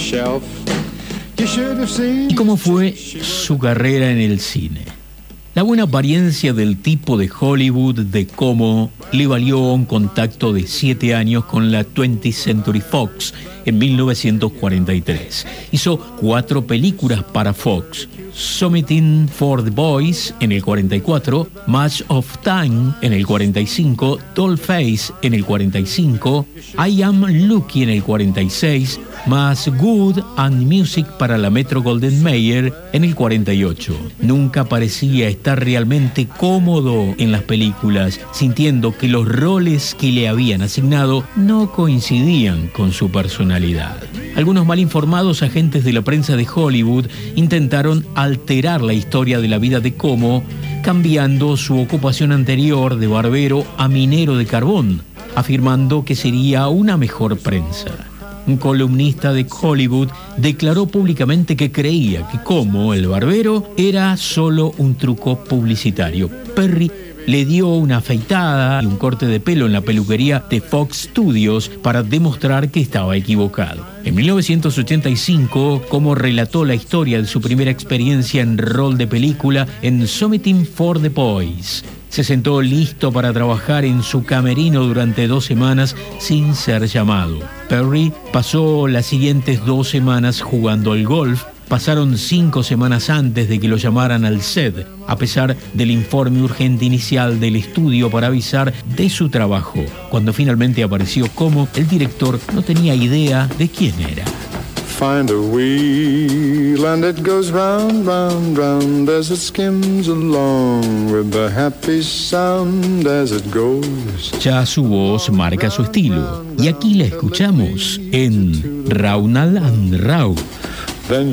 shelf. You should have seen. ¿Y cómo fue su carrera en el cine? La buena apariencia del tipo de Hollywood de Como le valió un contacto de 7 años con la 20th Century Fox en 1943. Hizo 4 películas para Fox: Something for the Boys en el 44, Much of Time en el 45, Dollface en el 45, I Am Lucky en el 46, más Good and Music para la Metro-Goldwyn-Mayer en el 48. Nunca parecía estar realmente cómodo en las películas, sintiendo que los roles que le habían asignado no coincidían con su personalidad. Algunos mal informados agentes de la prensa de Hollywood intentaron alterar la historia de la vida de Como, cambiando su ocupación anterior de barbero a minero de carbón, afirmando que sería una mejor prensa. Un columnista de Hollywood declaró públicamente que creía que Como, el barbero, era solo un truco publicitario. Perry le dio una afeitada y un corte de pelo en la peluquería de Fox Studios para demostrar que estaba equivocado. En 1985, Como relató la historia de su primera experiencia en rol de película en Something for the Boys. Se sentó listo para trabajar en su camerino durante 2 semanas sin ser llamado. Perry pasó las siguientes 2 semanas jugando al golf. Pasaron 5 semanas antes de que lo llamaran al set, a pesar del informe urgente inicial del estudio para avisar de su trabajo. Cuando finalmente apareció Como, el director no tenía idea de quién era. Find a wheel and it goes round, round, round as it skims along with the happy sound as it goes. Ya su voz marca su estilo y aquí la escuchamos en Raunal and Rau. Then